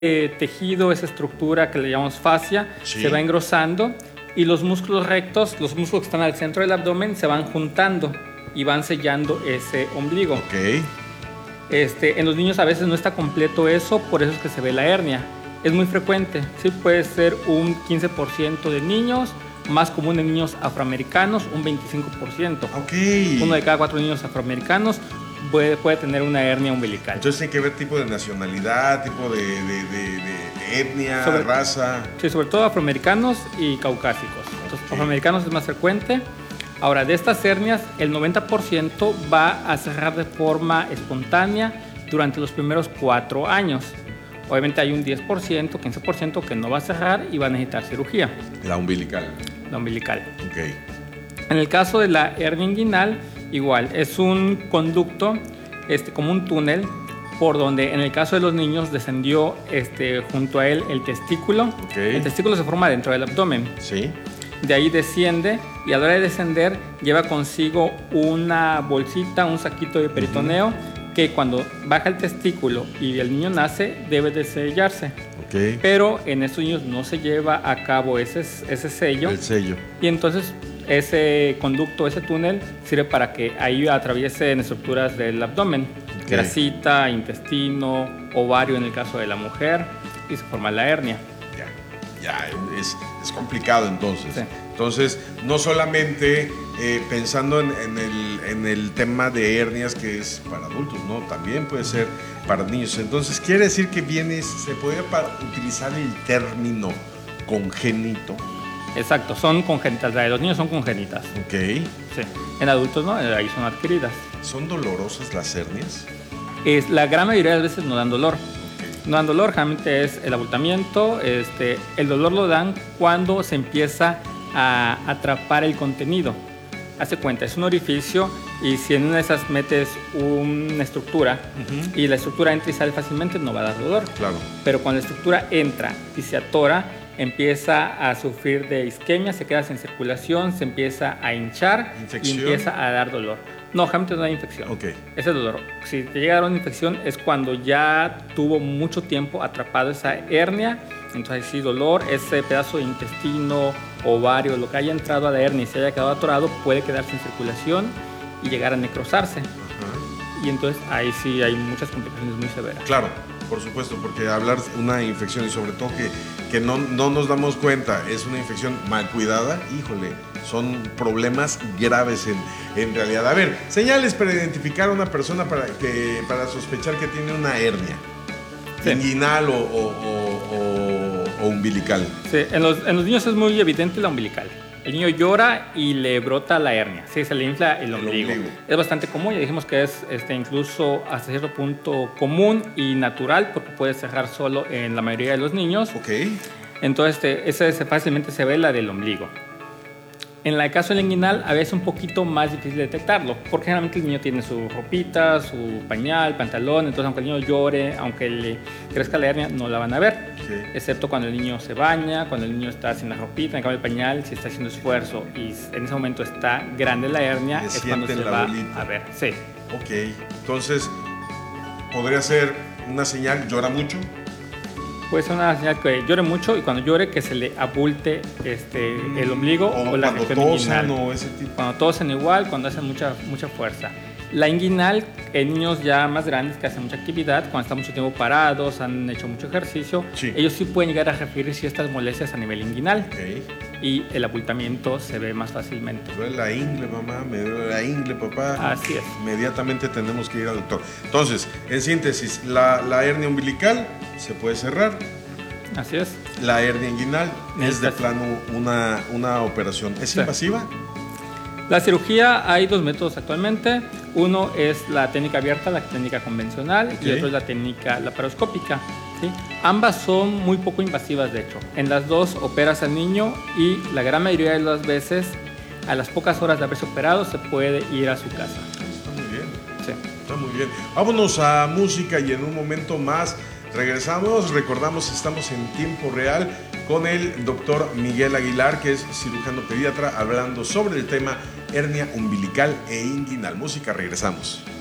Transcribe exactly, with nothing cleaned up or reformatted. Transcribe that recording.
eh, tejido, esa estructura que le llamamos fascia, Sí. se va engrosando y los músculos rectos, los músculos que están al centro del abdomen, se van juntando y van sellando ese ombligo. Ok. Este, en los niños a veces no está completo eso, por eso es que se ve la hernia. Es muy frecuente, sí, puede ser un quince por ciento de niños, más común en niños afroamericanos, un veinticinco por ciento. Ok. Uno de cada cuatro niños afroamericanos puede, puede tener una hernia umbilical. Entonces tiene que ver tipo de nacionalidad, tipo de, de, de, de etnia, Sobre- raza. Sí, sobre todo afroamericanos y caucásicos. Entonces, Ok. afroamericanos es más frecuente. Ahora, de estas hernias, el noventa por ciento va a cerrar de forma espontánea durante los primeros cuatro años. Obviamente hay un diez por ciento, quince por ciento que no va a cerrar y va a necesitar cirugía, La umbilical. la umbilical. Ok. En el caso de la hernia inguinal, igual, es un conducto, este, como un túnel, por donde en el caso de los niños descendió este, junto a él el testículo. Ok. El testículo se forma dentro del abdomen. Sí. De ahí desciende y a la hora de descender lleva consigo una bolsita, un saquito de peritoneo, uh-huh, que cuando baja el testículo y el niño nace debe de sellarse. Ok. Pero en estos niños no se lleva a cabo ese, ese sello. El sello. Y entonces ese conducto, ese túnel, sirve para que ahí atraviesen estructuras del abdomen. Okay. Grasita, intestino, ovario en el caso de la mujer, y se forma la hernia. Ya, ya, es, es complicado entonces. Sí. Entonces, no solamente eh, pensando en, en, el, en el tema de hernias que es para adultos, ¿no? También puede ser para niños. Entonces, quiere decir que viene, se puede para utilizar el término congénito. Exacto, son congénitas, la de los niños son congénitas. Ok. Sí. En adultos no, ahí son adquiridas. ¿Son dolorosas las hernias? Es, la gran mayoría de las veces no dan dolor. Okay. No dan dolor, generalmente es el abultamiento. Este, el dolor lo dan cuando se empieza a atrapar el contenido. Hace cuenta, es un orificio y si en una de esas metes una estructura, uh-huh, y la estructura entra y sale fácilmente, no va a dar dolor. Claro. Pero cuando la estructura entra y se atora, empieza a sufrir de isquemia, se queda sin circulación, se empieza a hinchar. ¿Infección? Y empieza a dar dolor. No, generalmente no hay infección. Okay. Ese dolor. Si te llega a dar una infección es cuando ya tuvo mucho tiempo atrapado esa hernia. Entonces sí, dolor, ese pedazo de intestino, ovario, lo que haya entrado a la hernia y se haya quedado atorado, puede quedar sin circulación y llegar a necrosarse. Uh-huh. Y entonces ahí sí hay muchas complicaciones muy severas. Claro, por supuesto, porque hablar de una infección y sobre todo que, que no, no nos damos cuenta, es una infección mal cuidada, híjole, son problemas graves en, en realidad. A ver, señales para identificar a una persona para, que, para sospechar que tiene una hernia. Sí. Inguinal o, o, o, o, o umbilical. Sí, en los, en los niños es muy evidente la umbilical. El niño llora y le brota la hernia, sí, se le infla el ombligo. el ombligo. Es bastante común, ya dijimos que es este, incluso hasta cierto punto común y natural porque puede cerrar solo en la mayoría de los niños. Ok. Entonces, este, ese fácilmente se ve la del ombligo. En el caso del inguinal, a veces es un poquito más difícil detectarlo, porque generalmente el niño tiene su ropita, su pañal, pantalón, entonces aunque el niño llore, aunque le crezca la hernia, no la van a ver, sí, excepto cuando el niño se baña, cuando el niño está sin la ropita, en cambio el pañal, si está haciendo esfuerzo y en ese momento está grande la hernia, es cuando se va bolita. a ver. Sí. Ok, entonces, ¿podría ser una señal, llora mucho? Puede ser una señal que llore mucho y cuando llore que se le abulte este, el ombligo o, o la cuando región tosan inguinal. O ese tipo. Cuando tosen igual, cuando hacen mucha, mucha fuerza. La inguinal en niños ya más grandes que hacen mucha actividad, cuando están mucho tiempo parados, han hecho mucho ejercicio, sí, ellos sí pueden llegar a referir ciertas molestias a nivel inguinal. Okay. Y el abultamiento se ve más fácilmente. Me duele la ingle, mamá, me duele la ingle, papá. Así es. Inmediatamente tenemos que ir al doctor. Entonces, en síntesis, la, la hernia umbilical se puede cerrar. Así es. La hernia inguinal es de plano una, una operación. ¿Es sí. invasiva? La cirugía, hay dos métodos actualmente. Uno es la técnica abierta, la técnica convencional, okay, y otro es la técnica laparoscópica. ¿Sí? Ambas son muy poco invasivas, de hecho. En las dos operas al niño y la gran mayoría de las veces, a las pocas horas de haberse operado, se puede ir a su casa. Está muy bien. Sí. Está muy bien. Vámonos a música y en un momento más regresamos. Recordamos, estamos en tiempo real con el doctor Miguel Aguilar, que es cirujano pediatra, hablando sobre el tema hernia umbilical e inguinal. Música, regresamos.